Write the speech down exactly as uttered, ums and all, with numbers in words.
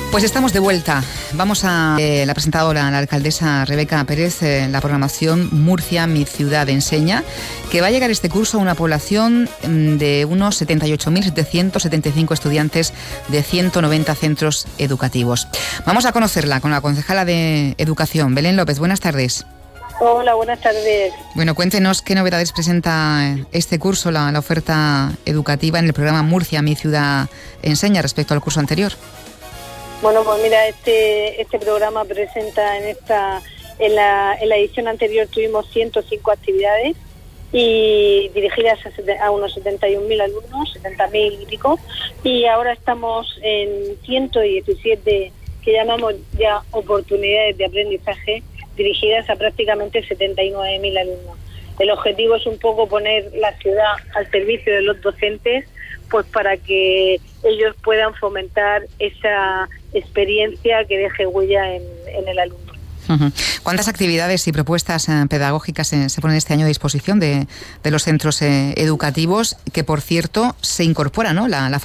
Pues estamos de vuelta. Vamos a eh, la presentadora, la alcaldesa Rebeca Pérez, eh, la programación Murcia, mi ciudad enseña, que va a llegar este curso a una población de unos setenta y ocho mil setecientos setenta y cinco estudiantes de ciento noventa centros educativos. Vamos a conocerla con la concejala de Educación, Belén López. Buenas tardes. Hola, buenas tardes. Bueno, cuéntenos qué novedades presenta este curso, la, la oferta educativa en el programa Murcia, mi ciudad enseña, respecto al curso anterior. Bueno, pues mira, este este programa presenta en esta en la, en la edición anterior tuvimos ciento cinco actividades y dirigidas a, a unos setenta y un mil alumnos, setenta mil y pico, y ahora estamos en ciento diecisiete que llamamos ya oportunidades de aprendizaje dirigidas a prácticamente setenta y nueve mil alumnos. El objetivo es un poco poner la ciudad al servicio de los docentes, pues para que ellos puedan fomentar esa experiencia que deje huella en, en el alumno. Uh-huh. ¿Cuántas actividades y propuestas eh, pedagógicas eh, se ponen este año a disposición de, de los centros eh, educativos, que por cierto se incorpora, ¿no?, la, la